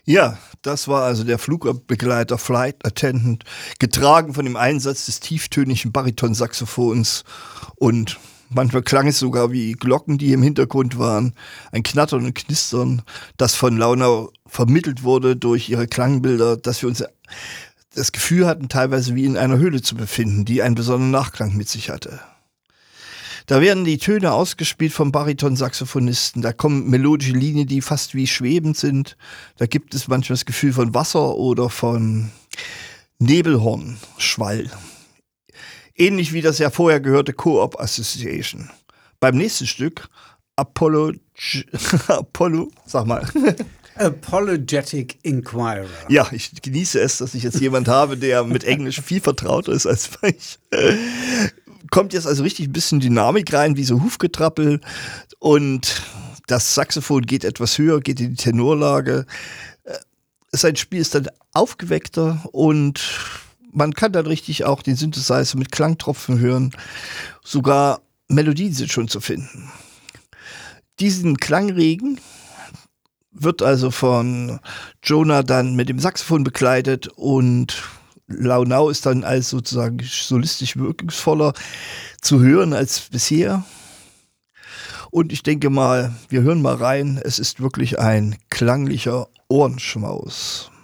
Ja, das war also der Flugbegleiter Flight Attendant, getragen von dem Einsatz des tieftönigen Baritonsaxophons und manchmal klang es sogar wie Glocken, die im Hintergrund waren, ein Knattern und Knistern, das von Launau vermittelt wurde durch ihre Klangbilder, dass wir uns das Gefühl hatten, teilweise wie in einer Höhle zu befinden, die einen besonderen Nachklang mit sich hatte. Da werden die Töne ausgespielt vom Baritonsaxophonisten. Da kommen melodische Linien, die fast wie schwebend sind. Da gibt es manchmal das Gefühl von Wasser oder von Nebelhornschwall. Ähnlich wie das ja vorher gehörte Co-op Association. Beim nächsten Stück Apollo, sag mal. Apologetic Inquirer. Ja, ich genieße es, dass ich jetzt jemand habe, der mit Englisch viel vertrauter ist als ich. Kommt jetzt also richtig ein bisschen Dynamik rein, wie so Hufgetrappel. Und das Saxophon geht etwas höher, geht in die Tenorlage. Sein Spiel ist dann aufgeweckter und man kann dann richtig auch den Synthesizer mit Klangtropfen hören. Sogar Melodien sind schon zu finden. Diesen Klangregen wird also von Jonah dann mit dem Saxophon begleitet und Launau ist dann als sozusagen solistisch wirkungsvoller zu hören als bisher. Und ich denke mal, wir hören mal rein. Es ist wirklich ein klanglicher Ohrenschmaus.